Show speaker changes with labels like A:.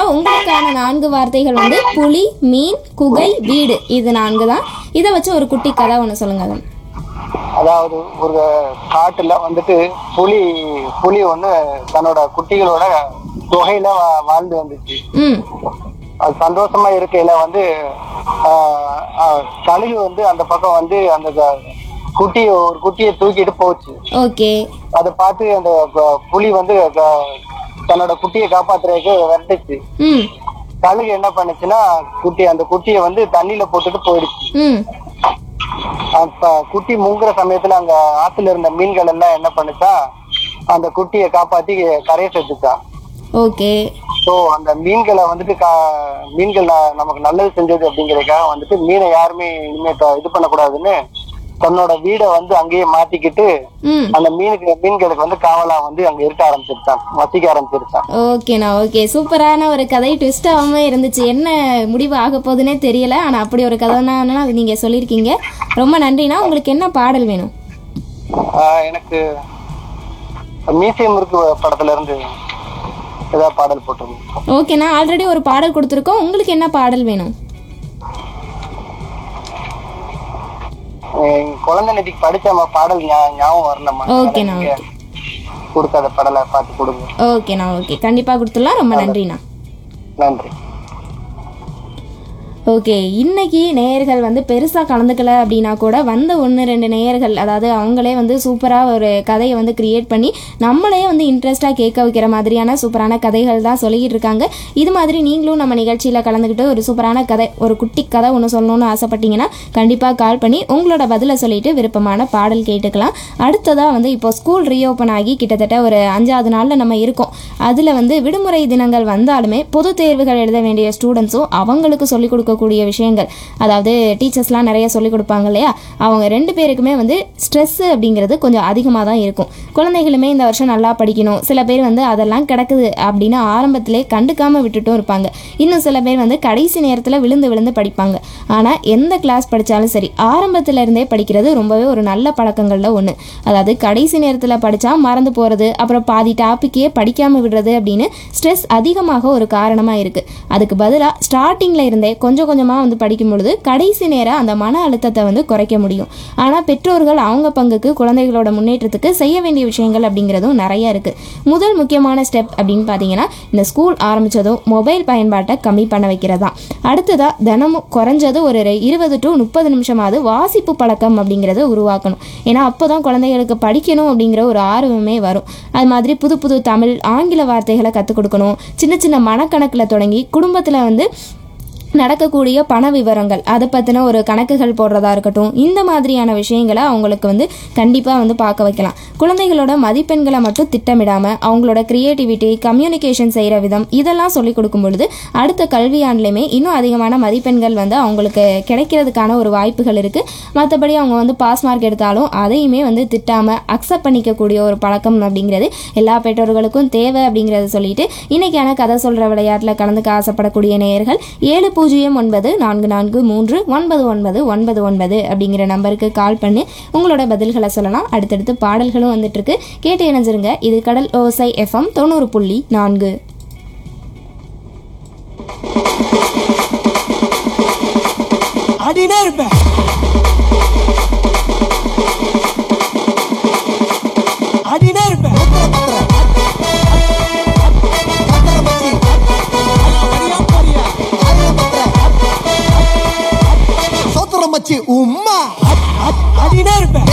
A: உங்களுக்கான 4 வார்த்தைகள் வந்து புலி, மீன், குகை, வீடு. இது 4 தான். இதை வச்சு ஒரு குட்டி கதை ஒன்று சொல்லுங்க.
B: அதாவது ஒரு காட்டுல வந்துட்டு புலி புலி ஒண்ணு தன்னோட குட்டிகளோட குகையில வாழ்ந்து வந்துச்சு. அது சந்தோஷமா இருக்கையில வந்து கழுகு வந்து அந்த பக்கம் வந்து அந்த ஒரு குட்டியை தூக்கிட்டு போச்சு.
A: ஓகே.
B: அதை பார்த்து அந்த புலி வந்து தன்னோட குட்டியை காப்பாத்துறதுக்கு விரட்டுச்சு. கழுகு என்ன பண்ணுச்சுன்னா அந்த குட்டியை வந்து தண்ணியில போட்டுட்டு போயிடுச்சு. அப்ப குட்டி முங்குற சமயத்துல அங்க ஆத்துல இருந்த மீன்கள் எல்லாம் என்ன பண்ணுச்சா, அந்த குட்டியை காப்பாத்தி கரையை சேர்த்துச்சா.
A: ஓகே.
B: சோ அந்த மீன்களை வந்துட்டு மீன்கள் நமக்கு நல்லது செஞ்சது அப்படிங்கறதுக்காக வந்துட்டு மீனை யாருமே இனிமே இது பண்ணக்கூடாதுன்னு தன்னோட வீடை வந்து அங்கேயே மாத்திக்கிட்டு அந்த மீன்களுக்கு வந்து காவலா வந்து அங்க இருக்க ஆரம்பிச்சிருச்சான், வசிக்க ஆரம்பிச்சிருச்சான்.
A: ஓகேண்ணா, ஓகே. சூப்பரான ஒரு கதை, ட்விஸ்டாவே இருந்துச்சு. என்ன முடிவு ஆக போகுதுன்னே தெரியல. ஆனா அப்படி ஒரு கதைனா அது நீங்க சொல்லியிருக்கீங்க. ரொம்ப நன்றிண்ணா. உங்களுக்கு என்ன பாடல் வேணும்?
B: எனக்கு மீசை முறுக்கு படத்துல இருந்து ஏதாவது பாடல் போட்டுருங்க.
A: ஓகேண்ணா, ஆல்ரெடி ஒரு பாடல் கொடுத்துருக்கோம். உங்களுக்கு என்ன பாடல் வேணும்?
B: குழந்தை நேற்றுக்கு படிச்ச பாடல் ஞாபகம் வரலம்மா.
A: ஓகேண்ணா,
B: கொடுக்காத பாடலை பார்த்து கொடுங்க.
A: ஓகேண்ணா, ஓகே. கண்டிப்பா கொடுத்துடலாம். ரொம்ப நன்றிண்ணா.
B: நன்றி.
A: ஓகே. இன்னைக்கு நேயர்கள் வந்து பெருசாக கலந்துக்கல அப்படின்னா கூட வந்த 1-2 நேயர்கள், அதாவது அவங்களே வந்து சூப்பராக ஒரு கதையை வந்து கிரியேட் பண்ணி நம்மளே வந்து இன்ட்ரெஸ்டாக கேட்க வைக்கிற மாதிரியான சூப்பரான கதைகள் தான் சொல்லிக்கிட்டு இருக்காங்க. இது மாதிரி நீங்களும் நம்ம நிகழ்ச்சியில் கலந்துக்கிட்டு ஒரு சூப்பரான கதை, ஒரு குட்டி கதை ஒன்று சொல்லணும்னு ஆசைப்பட்டீங்கன்னா கண்டிப்பாக கால் பண்ணி உங்களோட பதிலை சொல்லிட்டு விருப்பமான பாடல் கேட்டுக்கலாம். அடுத்ததாக வந்து இப்போ ஸ்கூல் ரீஓப்பன் ஆகி கிட்டத்தட்ட ஒரு 5வது நாளில் நம்ம இருக்கோம். அதில் வந்து விடுமுறை தினங்கள் வந்தாலுமே பொது தேர்வுகள் எழுத வேண்டிய ஸ்டூடெண்ட்ஸும் அவங்களுக்கு சொல்லிக் கொடுக்க கூடிய விஷயங்கள், அதாவது டீச்சர்ஸ்லாம் நிறைய சொல்லிக் கொடுப்பாங்க இல்லையா, அவங்க 2 பேருக்குமே வந்து ஸ்ட்ரெஸ் அப்படிங்கிறது கொஞ்சம் அதிகமாக தான் இருக்கும். குழந்தைகளுமே இந்த வருஷம் நல்லா படிக்கணும். சில பேர் வந்து அதெல்லாம் கிடக்குது அப்படின்னு ஆரம்பத்திலே கண்டுக்காமல் விட்டுட்டும் இருப்பாங்க. இன்னும் சில பேர் வந்து கடைசி நேரத்தில் விழுந்து விழுந்து படிப்பாங்க. ஆனால் எந்த கிளாஸ் படித்தாலும் சரி, ஆரம்பத்தில் இருந்தே படிக்கிறது ரொம்பவே ஒரு நல்ல பழக்கங்களில் ஒன்று. அதாவது கடைசி நேரத்தில் படித்தா மறந்து போகிறது, அப்புறம் பாதி டாப்பிக்கே படிக்காமல் விடுறது அப்படின்னு ஸ்ட்ரெஸ் அதிகமாக ஒரு காரணமாக இருக்குது. அதுக்கு பதிலாக ஸ்டார்டிங்கில் இருந்தே கொஞ்சம் கொஞ்சமாக வந்து படிக்கும் பொழுது கடைசி நேரம் அந்த மன அழுத்தத்தை வந்து குறைக்க முடியும். ஆனால் பெற்றோர்கள் அவங்க பங்குக்கு குழந்தைகளோட முன்னேற்றத்துக்கு செய்ய வேண்டிய விஷயங்கள் அப்படிங்கிறதும் நிறைய இருக்குது. முதல் முக்கியமான ஸ்டெப் அப்படின்னு பார்த்தீங்கன்னா, இந்த ஸ்கூல் ஆரம்பித்ததும் மொபைல் பயன்பாட்டை கம்மி பண்ண வைக்கிறதா. அடுத்ததாக தினமும் குறைஞ்சது ஒரு 20 to 30 நிமிஷமாவது வாசிப்பு பழக்கம் அப்படிங்கிறத உருவாக்கணும். ஏன்னா அப்போ தான் குழந்தைகளுக்கு படிக்கணும் அப்படிங்கிற ஒரு ஆர்வமே வரும். அது மாதிரி புது புது தமிழ், ஆங்கில வார்த்தைகளை கற்றுக் கொடுக்கணும். சின்ன சின்ன மனக்கணக்கில் தொடங்கி குடும்பத்தில் வந்து நடக்கக்கூடிய பண விவரங்கள், அதை பற்றின ஒரு கணக்குகள் போடுறதா இருக்கட்டும், இந்த மாதிரியான விஷயங்களை அவங்களுக்கு வந்து கண்டிப்பாக வந்து பார்க்க வைக்கலாம். குழந்தைகளோட மதிப்பெண்களை மட்டும் திட்டமிடாமல் அவங்களோட க்ரியேட்டிவிட்டி, கம்யூனிகேஷன் செய்கிற விதம், இதெல்லாம் சொல்லிக் கொடுக்கும் பொழுது அடுத்த கல்வியாண்டுலையுமே இன்னும் அதிகமான மதிப்பெண்கள் வந்து அவங்களுக்கு கிடைக்கிறதுக்கான ஒரு வாய்ப்புகள் இருக்குது. மற்றபடி அவங்க வந்து பாஸ் மார்க் எடுத்தாலும் அதையுமே வந்து திட்டாமல் அக்செப்ட் பண்ணிக்கக்கூடிய ஒரு பழக்கம் அப்படிங்கிறது எல்லா பெற்றோர்களுக்கும் தேவை அப்படிங்கிறத சொல்லிட்டு இன்னைக்கான கதை சொல்கிற விளையாட்டில் கலந்துக்க ஆசைப்படக்கூடிய நேயர்கள் 7094439999 அப்படிங்கிற நம்பருக்கு கால் பண்ணி உங்களோட பதில்களை சொல்லலாம். அடுத்தடுத்து பாடல்களும் வந்துட்டு இருக்கு, கேட்டு இணைஞ்சிருங்க. இது கடல் ஓசை FM 90.4.
C: அடினே இருப்பேன். உம்மா அடினே இருப்பேன்.